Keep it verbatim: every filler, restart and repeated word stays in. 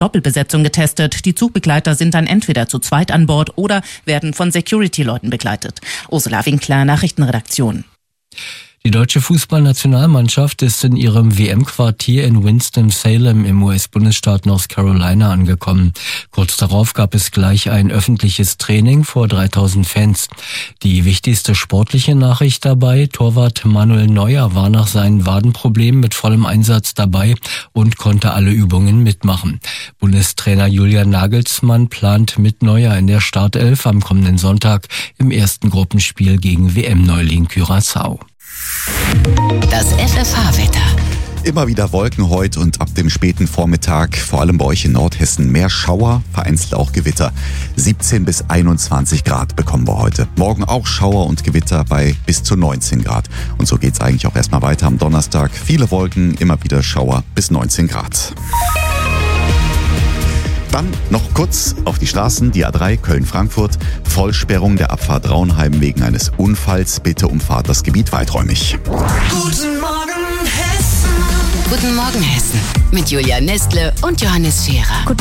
Doppelbesetzung getestet. Die Zugbegleiter sind dann entweder zu zweit an Bord oder werden von Security-Leuten begleitet. Ursula Winkler, Nachrichtenredaktion. Die deutsche Fußballnationalmannschaft ist in ihrem W M-Quartier in Winston-Salem im U S-Bundesstaat North Carolina angekommen. Kurz darauf gab es gleich ein öffentliches Training vor dreitausend Fans. Die wichtigste sportliche Nachricht dabei: Torwart Manuel Neuer war nach seinen Wadenproblemen mit vollem Einsatz dabei und konnte alle Übungen mitmachen. Bundestrainer Julian Nagelsmann plant mit Neuer in der Startelf am kommenden Sonntag im ersten Gruppenspiel gegen W M-Neuling Curaçao. Das F F H-Wetter. Immer wieder Wolken heute und ab dem späten Vormittag, vor allem bei euch in Nordhessen, mehr Schauer, vereinzelt auch Gewitter. siebzehn bis einundzwanzig Grad bekommen wir heute. Morgen auch Schauer und Gewitter bei bis zu neunzehn Grad. Und so geht's eigentlich auch erstmal weiter am Donnerstag. Viele Wolken, immer wieder Schauer bis neunzehn Grad. Dann noch kurz auf die Straßen, die A drei Köln-Frankfurt. Vollsperrung der Abfahrt Raunheim wegen eines Unfalls. Bitte umfahrt das Gebiet weiträumig. Guten Morgen, Hessen. Guten Morgen, Hessen. Mit Julia Nestle und Johannes Scherer.